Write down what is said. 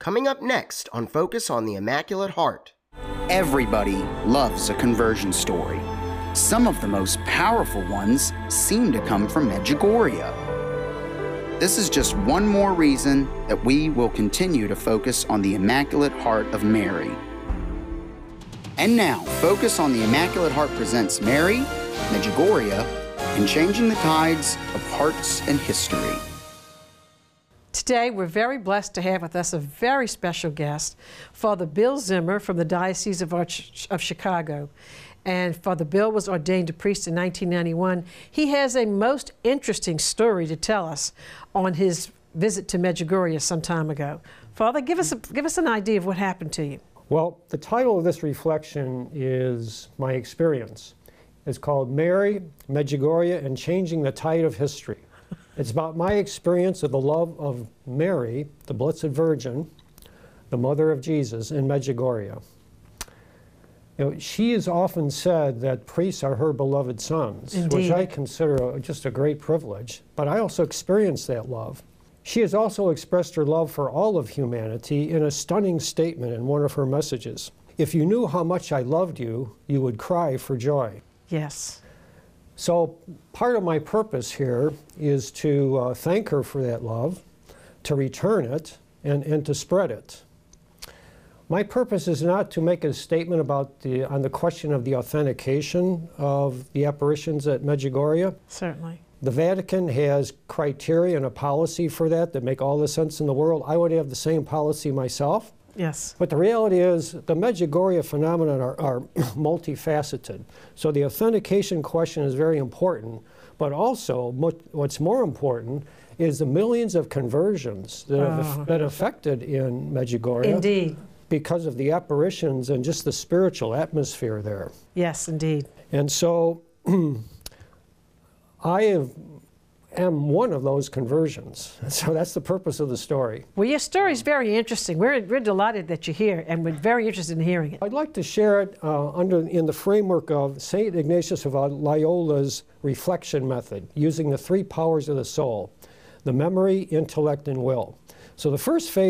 coming up next on Focus on the Immaculate Heart. Everybody loves a conversion story. Some of the most powerful ones seem to come from Medjugorje. This is just one more reason that we will continue to focus on the Immaculate Heart of Mary. And now, Focus on the Immaculate Heart presents Mary, Medjugorje, and Changing the Tides of Hearts and History. Today, we're very blessed to have with us a very special guest, Father Bill Zimmer from the Diocese of Chicago. And Father Bill was ordained a priest in 1991. He has a most interesting story to tell us on his visit to Medjugorje some time ago. Father, give us an idea of what happened to you. Well, the title of this reflection is my experience. It's called Mary, Medjugorje, and Changing the Tide of History. It's about my experience of the love of Mary, the Blessed Virgin, the Mother of Jesus, in Medjugorje. You know, she has often said that priests are her beloved sons, Indeed. Which I consider just a great privilege, but I also experience that love. She has also expressed her love for all of humanity in a stunning statement in one of her messages. If you knew how much I loved you, you would cry for joy. Yes. So part of my purpose here is to thank her for that love, to return it, and to spread it. My purpose is not to make a statement about on the question of the authentication of the apparitions at Medjugorje. Certainly. The Vatican has criteria and a policy for that make all the sense in the world. I would have the same policy myself. Yes. But the reality is the Medjugorje phenomenon are multifaceted. So the authentication question is very important, but also what's more important is the millions of conversions that have been affected in Medjugorje. Indeed. Because of the apparitions and just the spiritual atmosphere there. Yes, indeed. And so I am one of those conversions. So that's the purpose of the story. Well, your story is very interesting. We're delighted that you're here, and we're very interested in hearing it. I'd like to share it in the framework of St. Ignatius of Loyola's reflection method, using the three powers of the soul: the memory, intellect, and will. So the first phase